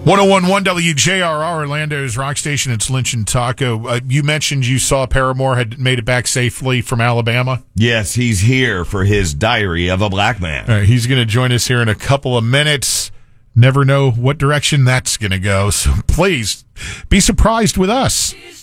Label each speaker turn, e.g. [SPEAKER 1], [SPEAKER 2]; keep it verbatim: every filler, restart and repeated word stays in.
[SPEAKER 1] one oh one point one W J R R, Orlando's rock station. It's Lynch and Taco. Uh, you mentioned you saw Paramore had made it back safely from Alabama.
[SPEAKER 2] Yes, he's here for his Diary of a Black Man.
[SPEAKER 1] All right, he's going to join us here in a couple of minutes. Never know what direction that's going to go, so please be surprised with us.